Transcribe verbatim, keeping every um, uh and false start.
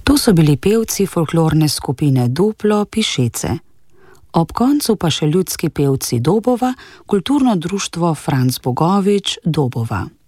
To so bili pevci folklorne skupine Duplo Pišece. Ob koncu pa še ljudski pevci Dobova, kulturno društvo Franc Bogovič Dobova.